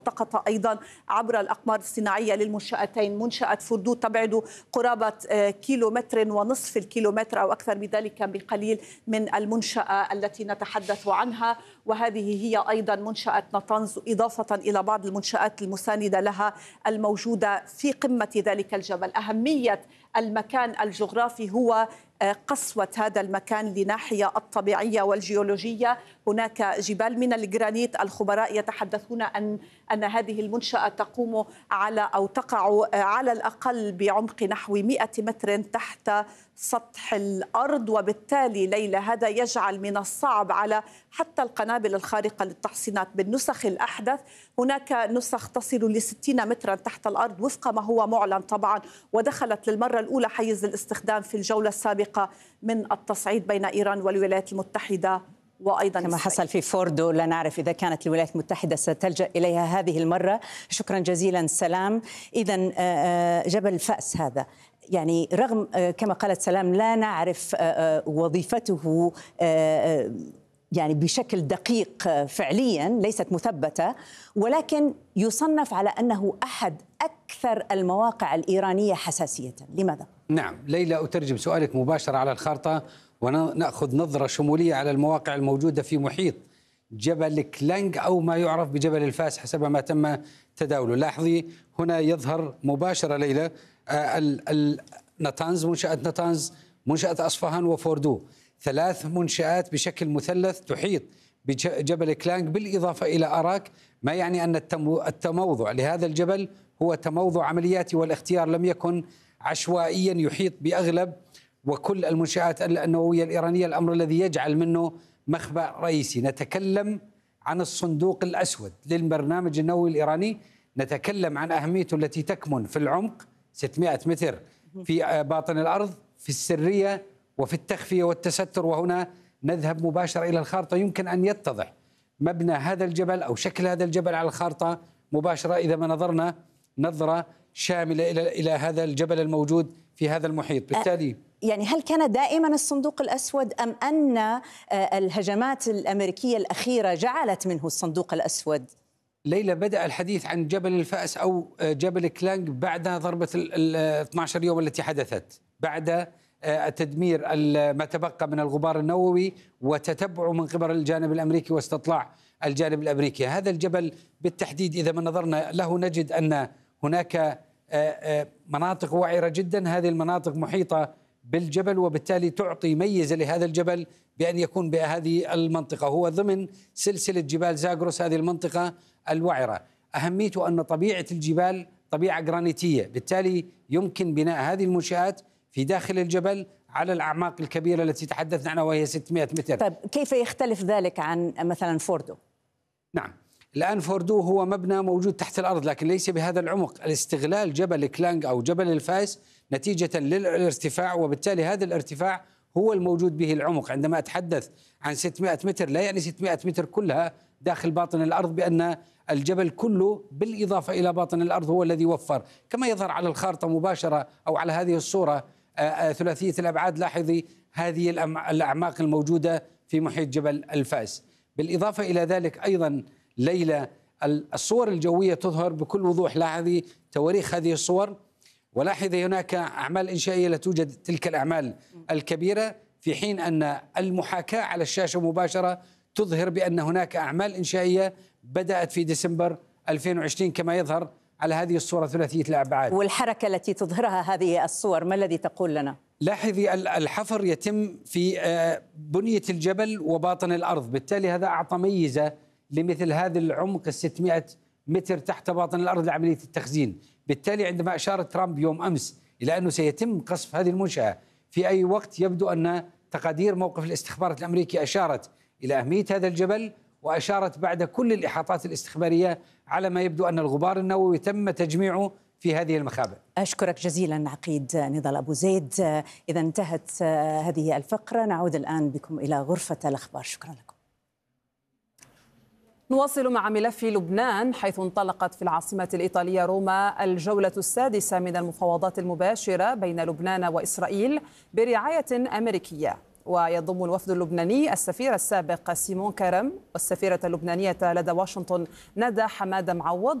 التقط أيضا عبر الأقمار الصناعية للمنشأتين. منشأة فوردو تبعد قرابة كيلومتر ونصف الكيلومتر أو أكثر بذلك بقليل من المنشأة التي نتحدث عنها، وهذه هي أيضا منشأة نطنز، إضافة إلى بعض المنشآت المساندة لها الموجودة في قمة ذلك الجبل. أهمية المكان الجغرافي هو قسوة هذا المكان لناحية الطبيعية والجيولوجية. هناك جبال من الجرانيت، الخبراء يتحدثون أن هذه المنشأة تقوم على أو تقع على الأقل بعمق نحو 100 متر تحت سطح الأرض، وبالتالي ليلى هذا يجعل من الصعب على حتى القنابل الخارقة للتحصينات. بالنسخ الأحدث هناك نسخ تصل ل60 مترا تحت الأرض وفق ما هو معلن طبعا، ودخلت للمرة الأولى حيز الاستخدام في الجولة السابقة من التصعيد بين إيران والولايات المتحدة وأيضا كما حصل في فوردو. لا نعرف إذا كانت الولايات المتحدة ستلجأ إليها هذه المرة. شكرا جزيلا سلام. إذن جبل الفأس هذا يعني رغم كما قالت سلام لا نعرف وظيفته يعني بشكل دقيق فعليا، ليست مثبتة، ولكن يصنف على أنه أحد أكثر المواقع الإيرانية حساسية. لماذا؟ نعم ليلى، أترجم سؤالك مباشرة على الخارطة ونأخذ نظرة شمولية على المواقع الموجودة في محيط جبل كلانج أو ما يعرف بجبل الفاس حسب ما تم تداوله. لاحظي هنا يظهر مباشرة ليلى نطنز، منشأة نطنز، منشأة أصفهان وفوردو، 3 منشآت بشكل مثلث تحيط بجبل كلانج بالإضافة إلى أراك، ما يعني أن التموضع لهذا الجبل هو تموضع عملياتي، والاختيار لم يكن عشوائيا، يحيط بأغلب وكل المنشآت النووية الإيرانية، الأمر الذي يجعل منه مخبأ رئيسي. نتكلم عن الصندوق الأسود للبرنامج النووي الإيراني، نتكلم عن أهميته التي تكمن في العمق 600 متر في باطن الأرض، في السرية وفي التخفية والتستر. وهنا نذهب مباشرة إلى الخارطة، يمكن أن يتضح مبنى هذا الجبل أو شكل هذا الجبل على الخارطة مباشرة إذا ما نظرنا نظرة شاملة إلى هذا الجبل الموجود في هذا المحيط. بالتالي يعني هل كان دائما الصندوق الأسود أم أن الهجمات الأمريكية الأخيرة جعلت منه الصندوق الأسود؟ ليلى، بدأ الحديث عن جبل الفأس أو جبل كلانج بعد ضربة ال 12 يوم التي حدثت، بعد تدمير ما تبقى من الغبار النووي وتتبعه من قبل الجانب الأمريكي واستطلاع الجانب الأمريكي. هذا الجبل بالتحديد إذا ما نظرنا له نجد أن هناك مناطق وعرة جدا، هذه المناطق محيطة بالجبل، وبالتالي تعطي ميزة لهذا الجبل بأن يكون بهذه المنطقة. هو ضمن سلسلة جبال زاغروس، هذه المنطقة الوعرة. أهميته أن طبيعة الجبال طبيعة جرانيتية، بالتالي يمكن بناء هذه المنشآت في داخل الجبل على الأعماق الكبيرة التي تحدثنا عنها وهي 600 متر. طيب كيف يختلف ذلك عن مثلا فوردو؟ نعم، الآن فوردو هو مبنى موجود تحت الأرض لكن ليس بهذا العمق. الاستغلال جبل كلانج أو جبل الفاس نتيجة للارتفاع، وبالتالي هذا الارتفاع هو الموجود به العمق. عندما أتحدث عن 600 متر لا يعني 600 متر كلها داخل باطن الأرض، بأن الجبل كله بالإضافة إلى باطن الأرض هو الذي وفر، كما يظهر على الخارطة مباشرة أو على هذه الصورة ثلاثية الأبعاد. لاحظي هذه الأعماق الموجودة في محيط جبل الفاس. بالإضافة إلى ذلك أيضا ليلى، الصور الجوية تظهر بكل وضوح. لاحظي تواريخ هذه الصور، ولاحظي هناك أعمال إنشائية لا توجد تلك الأعمال الكبيرة، في حين أن المحاكاة على الشاشة مباشرة تظهر بأن هناك أعمال إنشائية بدأت في ديسمبر 2020 كما يظهر على هذه الصورة ثلاثية الأبعاد. والحركة التي تظهرها هذه الصور ما الذي تقول لنا؟ لاحظي الحفر يتم في بنية الجبل وباطن الأرض، بالتالي هذا أعطى ميزة لمثل هذا العمق 600 متر تحت باطن الأرض لعملية التخزين. بالتالي عندما أشار ترامب يوم أمس إلى أنه سيتم قصف هذه المنشأة في أي وقت، يبدو أن تقادير موقف الاستخبارات الأمريكي أشارت إلى أهمية هذا الجبل، وأشارت بعد كل الإحاطات الاستخبارية على ما يبدو أن الغبار النووي تم تجميعه في هذه المخابئ. أشكرك جزيلا عقيد نضال أبو زيد. إذا انتهت هذه الفقرة نعود الآن بكم إلى غرفة الأخبار. شكرا لكم. نواصل مع ملف لبنان، حيث انطلقت في العاصمة الإيطالية روما الجولة السادسة من المفاوضات المباشرة بين لبنان وإسرائيل برعاية أمريكية. ويضم الوفد اللبناني السفير السابق سيمون كرم والسفيرة اللبنانية لدى واشنطن ندى حمادة معوض.